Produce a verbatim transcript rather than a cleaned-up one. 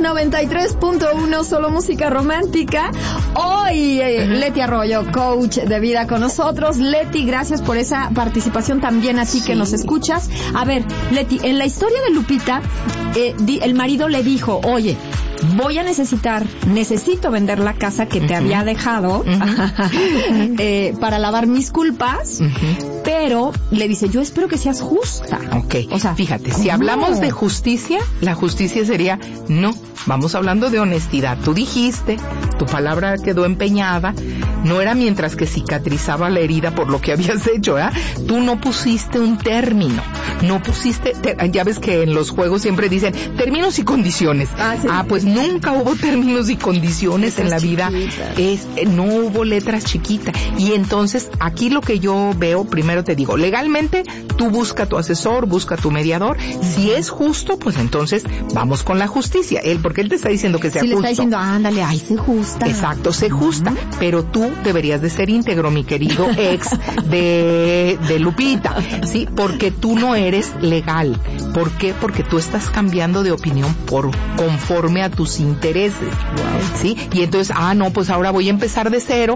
noventa y tres punto uno, solo música romántica. Hoy, eh, Leti Arroyo, coach de vida con nosotros. Leti, gracias por esa participación también a ti sí. que nos escuchas. A ver, Leti, en la historia de Lupita, eh, di, el marido le dijo, oye, voy a necesitar, necesito vender la casa que te uh-huh. había dejado uh-huh. eh, para lavar mis culpas, uh-huh. pero le dice, yo espero que seas justa. Ok, o sea, fíjate, si hablamos de justicia, la justicia sería, no, vamos hablando de honestidad. Tú dijiste, tu palabra quedó empeñada, no era mientras que cicatrizaba la herida por lo que habías hecho, ¿eh? Tú no pusiste un término, no pusiste, te, ya ves que en los juegos siempre dicen términos y condiciones. Ah, sí. ah pues nunca hubo términos y condiciones letras en la vida, es, no hubo letras chiquitas. Y entonces aquí lo que yo veo, primero te digo, legalmente tú busca tu asesor, busca tu mediador, si es justo, pues entonces vamos con la justicia, él, porque él te está diciendo que sea sí, justo. Sí, le está diciendo, ándale, ay, sé justa. Exacto, sé justa, uh-huh. pero tú deberías de ser íntegro, mi querido ex de, de Lupita, ¿sí? Porque tú no eres legal. ¿Por qué? Porque tú estás cambiando de opinión por conforme a tus intereses, wow. ¿sí? Y entonces, ah, no, pues ahora voy a empezar de cero